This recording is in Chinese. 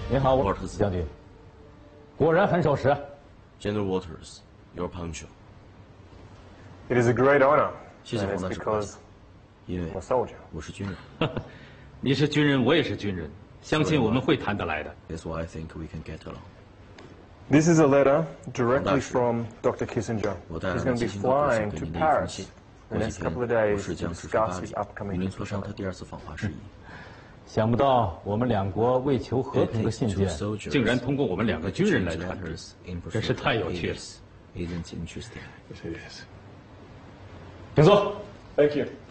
您好， 沃特斯将军，果然很守时。 General Waters, you're punctual. It is a great honor. 谢谢 and 皇 it's 太师夸奖， because 因为 I'm a soldier. 我是军人。 你是军人，我也是军人，相信我们会谈得来的。 That's why I think we can get along. This is a letter directly from Dr. Kissinger. 我带来 He's 了 going to 基 be 辛格博士 flying 给 to 您的一封 Paris 信。 in 过 the 几 next 天， couple of 博 days 士 to 将直飞巴 discuss 黎， his upcoming 与您磋商 mission. 他第2次访华事宜。 想不到我们两国为求和平的信件， 竟然通过我们2个军人来传递，真是太有趣了。 Isn't interesting? Yes, it is. 请坐。 Thank you.